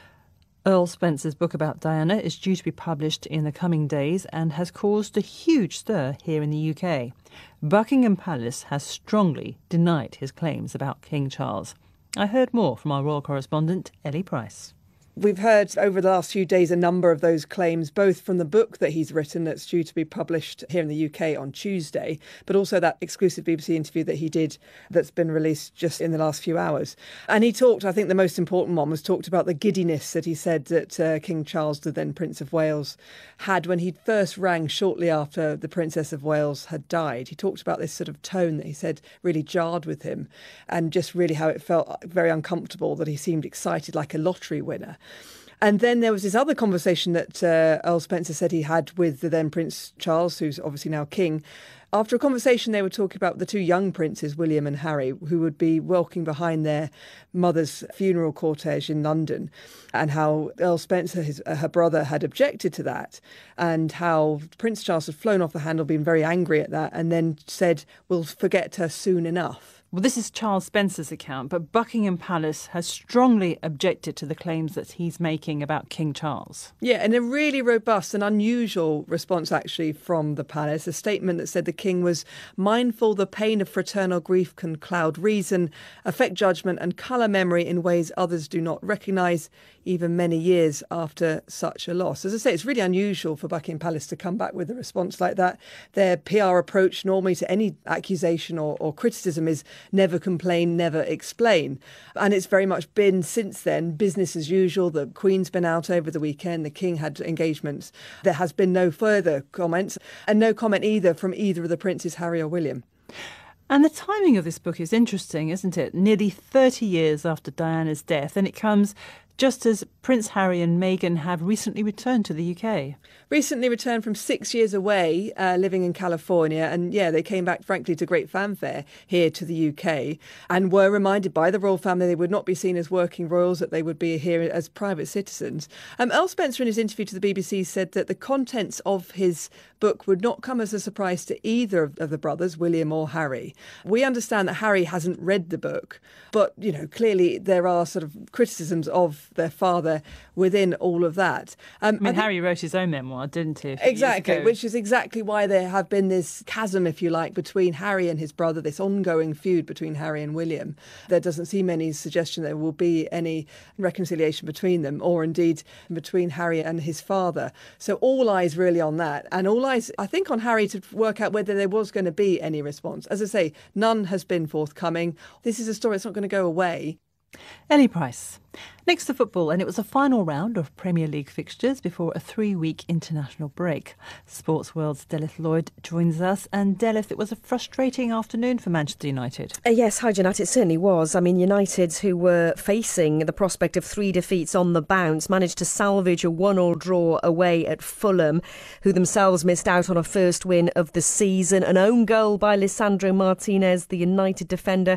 Speaker 17: Earl Spencer's book about Diana is due to be published in the coming days and has caused a huge stir here in the UK. Buckingham Palace has strongly denied his claims about King Charles. I heard more from our royal correspondent, Ellie Price.
Speaker 6: We've heard over the last few days a number of those claims, both from the book that he's written that's due to be published here in the UK on Tuesday, but also that exclusive BBC interview that he did that's been released just in the last few hours. And he talked, I think the most important one was talked about the giddiness that he said that King Charles, the then Prince of Wales, had when he first rang shortly after the Princess of Wales had died. He talked about this sort of tone that he said really jarred with him, and just really how it felt very uncomfortable, that he seemed excited like a lottery winner. And then there was this other conversation that Earl Spencer said he had with the then Prince Charles, who's obviously now king. After a conversation, they were talking about the two young princes, William and Harry, who would be walking behind their mother's funeral cortege in London, and how Earl Spencer, her brother, had objected to that, and how Prince Charles had flown off the handle, been very angry at that, and then said, we'll forget her soon enough.
Speaker 17: Well, this is Charles Spencer's account, but Buckingham Palace has strongly objected to the claims that he's making about King Charles.
Speaker 6: Yeah, and a really robust and unusual response, actually, from the palace. A statement that said the king was mindful the pain of fraternal grief can cloud reason, affect judgment and colour memory in ways others do not recognise, even many years after such a loss. As I say, it's really unusual for Buckingham Palace to come back with a response like that. Their PR approach normally to any accusation or criticism is never complain, never explain. And it's very much been since then business as usual. The Queen's been out over the weekend. The King had engagements. There has been no further comments, and no comment either from either of the princes, Harry or William.
Speaker 17: And the timing of this book is interesting, isn't it? Nearly 30 years after Diana's death, and it comes just as Prince Harry and Meghan have recently returned to the UK.
Speaker 6: Recently returned from 6 years away, living in California. And yeah, they came back, frankly, to great fanfare here to the UK, and were reminded by the royal family they would not be seen as working royals, that they would be here as private citizens. Earl Spencer, in his interview to the BBC, said that the contents of his book would not come as a surprise to either of the brothers, William or Harry. We understand that Harry hasn't read the book, but, you know, clearly there are sort of criticisms of of their father within all of that.
Speaker 17: Harry wrote his own memoir, didn't he?
Speaker 6: Exactly, which is exactly why there have been this chasm, if you like, between Harry and his brother, this ongoing feud between Harry and William. There doesn't seem any suggestion there will be any reconciliation between them, or indeed between Harry and his father. So all eyes really on that, and all eyes, I think, on Harry to work out whether there was going to be any response. As I say, none has been forthcoming. This is a story that's not going to go away.
Speaker 17: Ellie Price. Next to football, and it was a final round of Premier League fixtures before a 3-week international break. Sports World's Delith Lloyd joins us. And Delith, it was a frustrating afternoon for Manchester United.
Speaker 2: Yes, hi Jeanette, it certainly was. I mean, United, who were facing the prospect of 3 defeats on the bounce, managed to salvage a 1-1 draw away at Fulham, who themselves missed out on a first win of the season. An own goal by Lisandro Martinez, the United defender,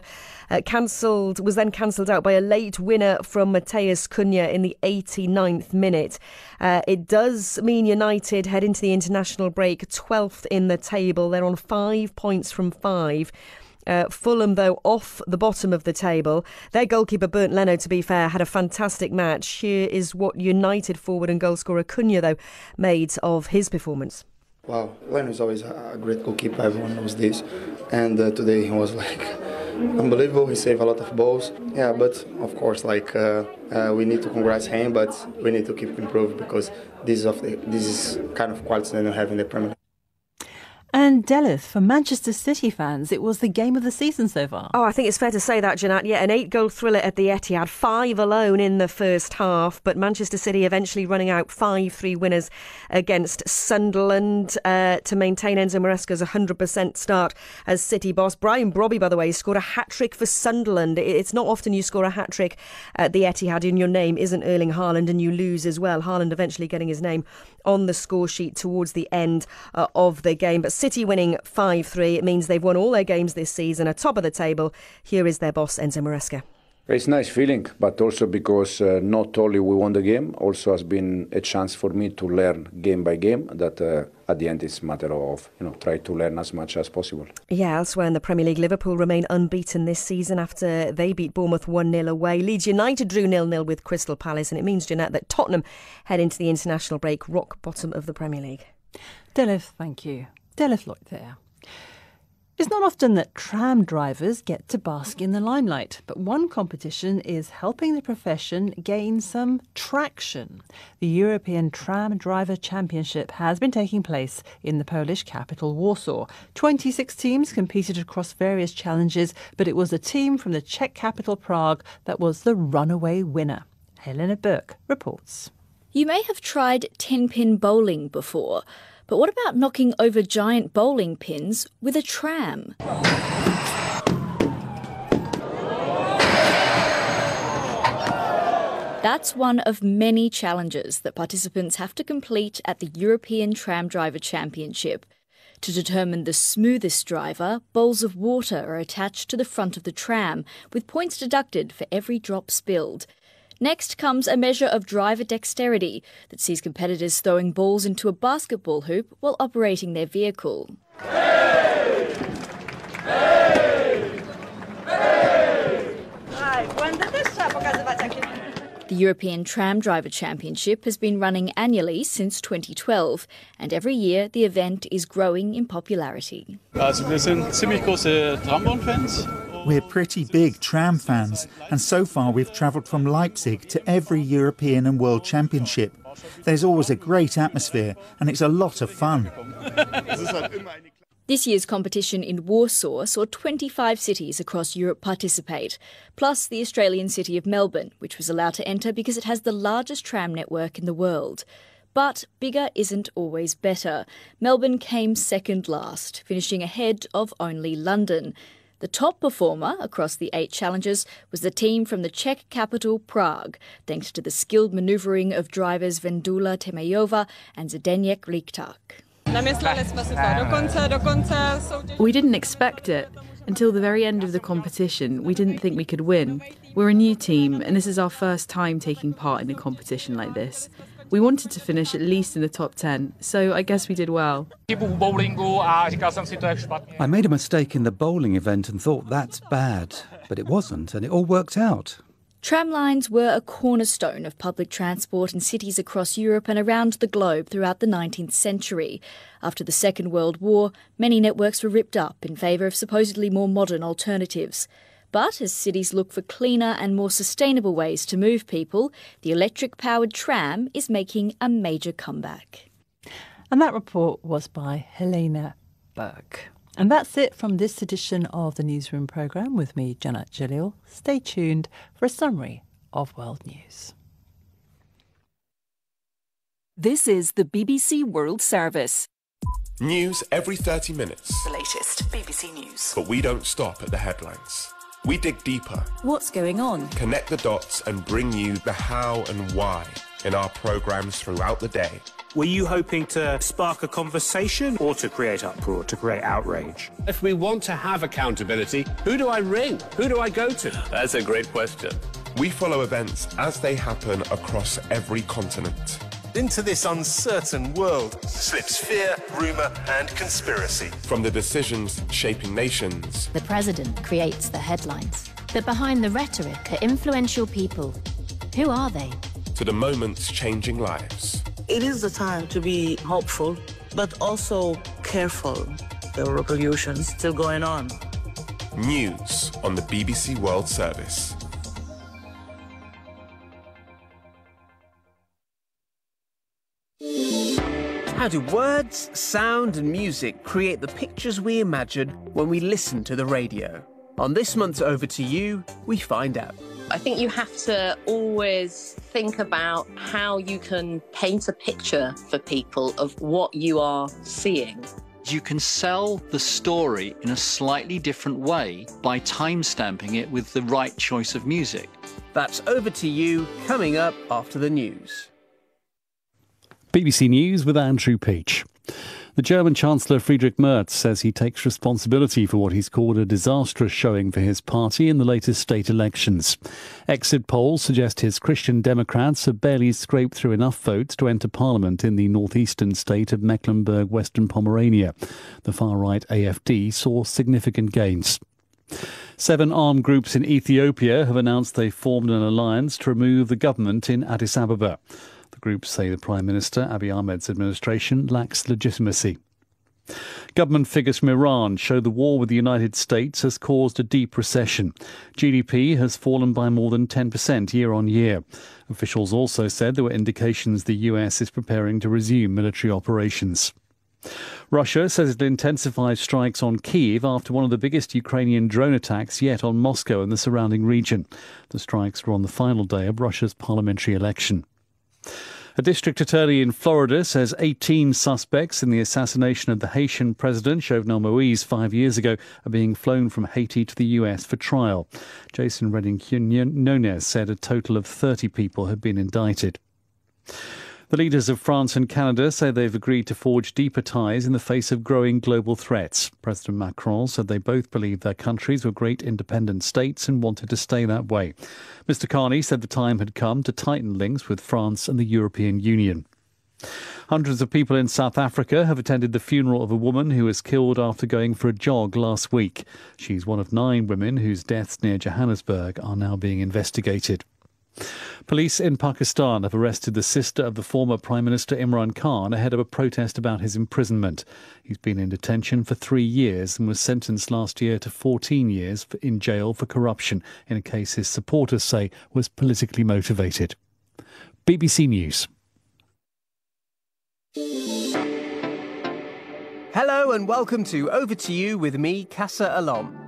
Speaker 2: was then cancelled out by a late winner from Mateus Cunha in the 89th minute. It does mean United head into the international break 12th in the table. They're on 5 points from 5. Fulham, though, off the bottom of the table. Their goalkeeper, Bernd Leno, to be fair, had a fantastic match. Here is what United forward and goalscorer Cunha, though, made of his performance.
Speaker 10: Wow, Leno is always a great goalkeeper, everyone knows this. And today he was unbelievable. He saved a lot of balls. Yeah, but of course, we need to congratulate him, but we need to keep improving because this is kind of quality that we have in the Premier League.
Speaker 17: And Delith, for Manchester City fans, it was the game of the season so far.
Speaker 2: Oh, I think it's fair to say that, Jeanette. Yeah, an 8-goal thriller at the Etihad, 5 alone in the first half, but Manchester City eventually running out 5-3 winners against Sunderland to maintain Enzo Maresca's 100% start as City boss. Brian Brobby, by the way, scored a hat-trick for Sunderland. It's not often you score a hat-trick at the Etihad and your name isn't Erling Haaland and you lose as well. Haaland eventually getting his name on the score sheet towards the end of the game. But City winning 5-3. It means they've won all their games this season, at top of the table. Here is their boss, Enzo Maresca.
Speaker 7: It's a nice feeling, but also because not only we won the game, also has been a chance for me to learn game by game that at the end it's a matter of try to learn as much as possible.
Speaker 2: Yeah, elsewhere in the Premier League, Liverpool remain unbeaten this season after they beat Bournemouth 1-0 away. Leeds United drew 0-0 with Crystal Palace, and it means, Jeanette, that Tottenham head into the international break rock bottom of the Premier League.
Speaker 17: Delith, thank you. Delith Lloyd there. It's not often that tram drivers get to bask in the limelight, but one competition is helping the profession gain some traction. The European Tram Driver Championship has been taking place in the Polish capital, Warsaw. 26 teams competed across various challenges, but it was a team from the Czech capital, Prague, that was the runaway winner. Helena Burke reports.
Speaker 8: You may have tried 10-pin bowling before, but what about knocking over giant bowling pins with a tram? That's one of many challenges that participants have to complete at the European Tram Driver Championship. To determine the smoothest driver, bowls of water are attached to the front of the tram, with points deducted for every drop spilled. Next comes a measure of driver dexterity that sees competitors throwing balls into a basketball hoop while operating their vehicle. Hey! Hey! Hey! The European Tram Driver Championship has been running annually since 2012, and every year the event is growing in popularity.
Speaker 9: We're pretty big tram fans, and so far we've travelled from Leipzig to every European and World Championship. There's always a great atmosphere, and it's a lot of fun.
Speaker 8: This year's competition in Warsaw saw 25 cities across Europe participate, plus the Australian city of Melbourne, which was allowed to enter because it has the largest tram network in the world. But bigger isn't always better. Melbourne came second last, finishing ahead of only London. The top performer across the 8 challenges was the team from the Czech capital, Prague, thanks to the skilled manoeuvring of drivers Vendula Temejova and Zdeněk Likták.
Speaker 24: We didn't expect it. Until the very end of the competition, we didn't think we could win. We're a new team, and this is our first time taking part in a competition like this. We wanted to finish at least in the top 10, so I guess we did well.
Speaker 25: I made a mistake in the bowling event and thought that's bad, but it wasn't, and it all worked out.
Speaker 8: Tramlines were a cornerstone of public transport in cities across Europe and around the globe throughout the 19th century. After the Second World War, many networks were ripped up in favour of supposedly more modern alternatives. But as cities look for cleaner and more sustainable ways to move people, the electric-powered tram is making a major comeback.
Speaker 17: And that report was by Helena Berg. And that's it from this edition of the Newsroom programme with me, Janet Jalil. Stay tuned for a summary of world news.
Speaker 15: This is the BBC World Service.
Speaker 11: News every 30 minutes.
Speaker 15: The latest BBC News.
Speaker 11: But we don't stop at the headlines. We dig deeper.
Speaker 15: What's going on?
Speaker 11: Connect the dots and bring you the how and why in our programmes throughout the day.
Speaker 12: Were you hoping to spark a conversation or to create uproar, to create outrage?
Speaker 13: If we want to have accountability, who do I ring? Who do I go to? That's a great question.
Speaker 11: We follow events as they happen across every continent.
Speaker 14: Into this uncertain world slips fear, rumour and conspiracy.
Speaker 11: From the decisions shaping nations.
Speaker 25: The president creates the headlines. But behind the rhetoric are influential people. Who are they?
Speaker 11: To the moments changing lives.
Speaker 26: It is the time to be hopeful, but also careful. There are revolutions still going on.
Speaker 11: News on the BBC World Service.
Speaker 16: How do words, sound and music create the pictures we imagine when we listen to the radio? On this month's Over to You, we find out.
Speaker 27: I think you have to always think about how you can paint a picture for people of what you are seeing.
Speaker 28: You can sell the story in a slightly different way by time-stamping it with the right choice of music.
Speaker 16: That's Over to You, coming up after the news.
Speaker 29: BBC News with Andrew Peach. The German Chancellor Friedrich Merz says he takes responsibility for what he's called a disastrous showing for his party in the latest state elections. Exit polls suggest his Christian Democrats have barely scraped through enough votes to enter parliament in the northeastern state of Mecklenburg-Western Pomerania. The far-right AfD saw significant gains. 7 armed groups in Ethiopia have announced they formed an alliance to remove the government in Addis Ababa. The groups say the Prime Minister Abiy Ahmed's administration lacks legitimacy. Government figures from Iran show the war with the United States has caused a deep recession. GDP has fallen by more than 10% year on year. Officials also said there were indications the US is preparing to resume military operations. Russia says it intensified strikes on Kyiv after one of the biggest Ukrainian drone attacks yet on Moscow and the surrounding region. The strikes were on the final day of Russia's parliamentary election. A district attorney in Florida says 18 suspects in the assassination of the Haitian president Jovenel Moïse 5 years ago are being flown from Haiti to the US for trial. Jason Redding Nunez said a total of 30 people have been indicted. The leaders of France and Canada say they've agreed to forge deeper ties in the face of growing global threats. President Macron said they both believed their countries were great independent states and wanted to stay that way. Mr Carney said the time had come to tighten links with France and the European Union. Hundreds of people in South Africa have attended the funeral of a woman who was killed after going for a jog last week. She's one of 9 women whose deaths near Johannesburg are now being investigated. Police in Pakistan have arrested the sister of the former Prime Minister Imran Khan ahead of a protest about his imprisonment. He's been in detention for 3 years and was sentenced last year to 14 years in jail for corruption in a case his supporters say was politically motivated. BBC News.
Speaker 16: Hello and welcome to Over to You with me, Kassa Alom.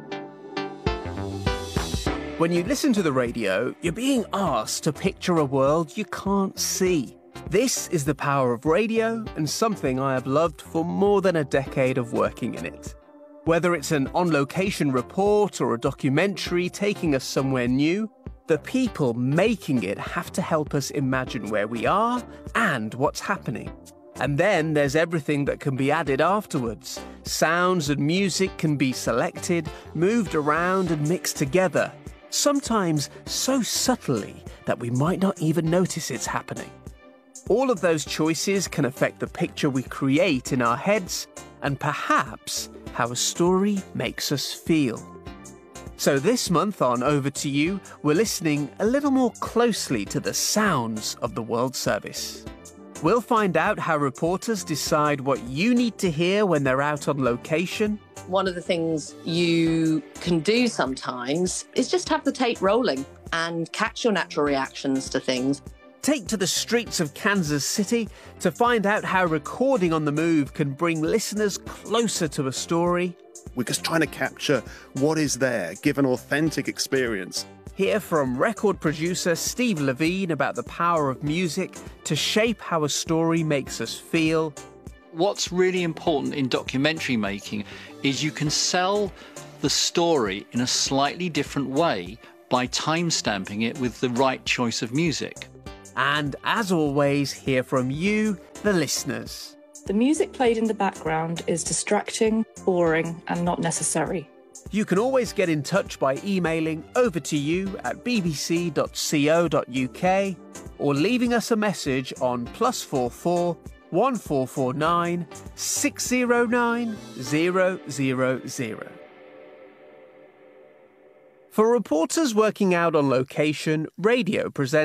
Speaker 16: When you listen to the radio, you're being asked to picture a world you can't see. This is the power of radio and something I have loved for more than a decade of working in it. Whether it's an on-location report or a documentary taking us somewhere new, the people making it have to help us imagine where we are and what's happening. And then there's everything that can be added afterwards. Sounds and music can be selected, moved around and mixed together. Sometimes so subtly that we might not even notice it's happening. All of those choices can affect the picture we create in our heads and perhaps how a story makes us feel. So this month on Over to You, we're listening a little more closely to the sounds of the World Service. We'll find out how reporters decide what you need to hear when they're out on location.
Speaker 27: One of the things you can do sometimes is just have the tape rolling and catch your natural reactions to things.
Speaker 16: Take to the streets of Kansas City to find out how recording on the move can bring listeners closer to a story.
Speaker 1: We're just trying to capture what is there, give an authentic experience.
Speaker 16: Hear from record producer Steve Levine about the power of music to shape how a story makes us feel.
Speaker 28: What's really important in documentary making is you can sell the story in a slightly different way by time-stamping it with the right choice of music.
Speaker 16: And as always, hear from you, the listeners.
Speaker 3: The music played in the background is distracting, boring, and not necessary.
Speaker 16: You can always get in touch by emailing overtoyou@bbc.co.uk or leaving us a message on +44 1449 609 000. For reporters working out on location, radio presents